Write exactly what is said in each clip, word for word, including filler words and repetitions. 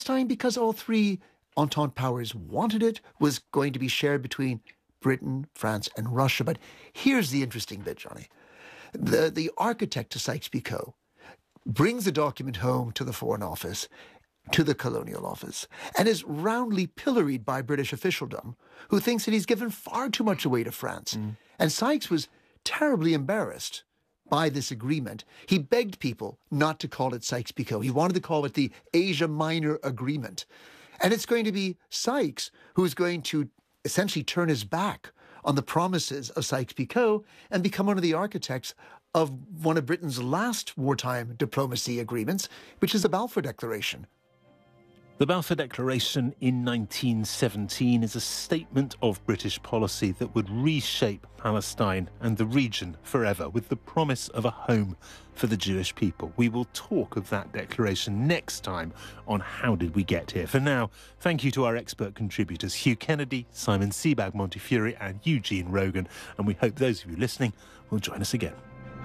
Palestine, because all three Entente powers wanted it, was going to be shared between Britain, France, and Russia. But here's the interesting bit, Johnny. The, the architect to Sykes-Picot brings the document home to the Foreign Office, to the Colonial Office, and is roundly pilloried by British officialdom, who thinks that he's given far too much away to France. Mm. And Sykes was terribly embarrassed by this agreement. He begged people not to call it Sykes-Picot. He wanted to call it the Asia Minor Agreement. And it's going to be Sykes who's going to essentially turn his back on the promises of Sykes-Picot and become one of the architects of one of Britain's last wartime diplomacy agreements, which is the Balfour Declaration. The Balfour Declaration in nineteen seventeen is a statement of British policy that would reshape Palestine and the region forever, with the promise of a home for the Jewish people. We will talk of that declaration next time on How Did We Get Here. For now, thank you to our expert contributors, Hugh Kennedy, Simon Sebag Montefiore and Eugene Rogan, and we hope those of you listening will join us again.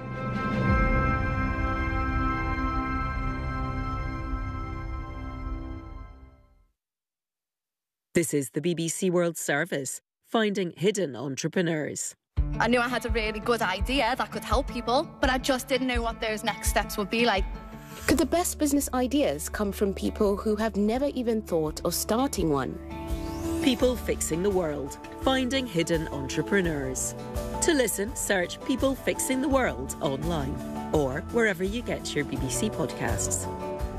This is the B B C World Service, finding hidden entrepreneurs. I knew I had a really good idea that could help people, but I just didn't know what those next steps would be like. Could the best business ideas come from people who have never even thought of starting one? People Fixing the World, finding hidden entrepreneurs. To listen, search People Fixing the World online or wherever you get your B B C podcasts.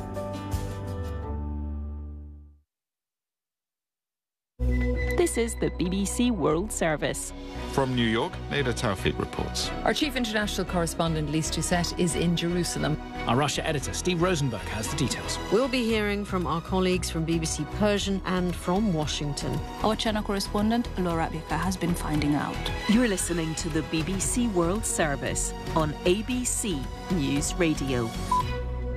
This is the B B C World Service. From New York, Nader Tawfiq reports. Our chief international correspondent, Lise Doucette, is in Jerusalem. Our Russia editor, Steve Rosenberg, has the details. We'll be hearing from our colleagues from B B C Persian and from Washington. Our China correspondent, Laura Abika, has been finding out. You're listening to the B B C World Service on A B C News Radio.